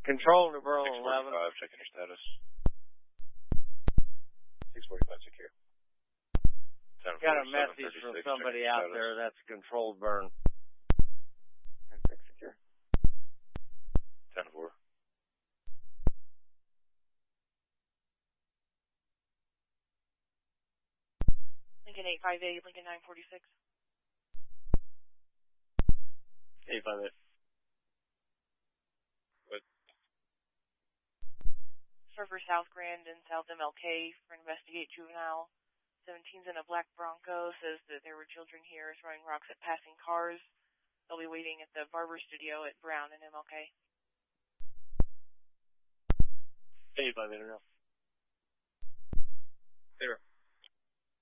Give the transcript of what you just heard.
Control to Berlin 11. 645, checking your status. 645 secure. Got a message from somebody out there. That's a controlled burn. 10-6 secure. 10-4. Lincoln 858, Lincoln 946. 858. What? Surfer South Grand and South MLK for investigate juvenile. 17's in a black Bronco, says that there were children here throwing rocks at passing cars. They'll be waiting at the barber studio at Brown and MLK. 858 now. 0.